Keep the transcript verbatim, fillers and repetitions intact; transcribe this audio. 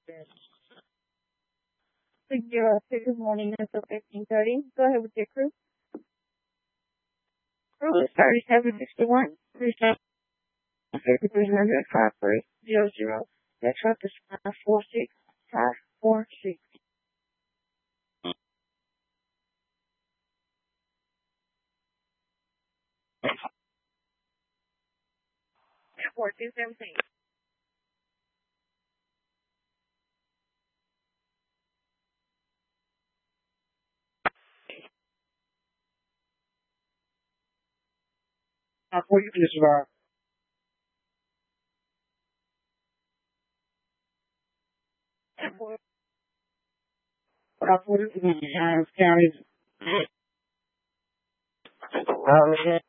six zero six, good morning, it's fifteen thirty. Go ahead with your crew. Crew is thirty-seven sixty-one. Please stop. three hundred five three zero zero. That truck is five four six five four six. fourteen seventeen. Uh, for you, this is our What I put it in Adams County. Uh,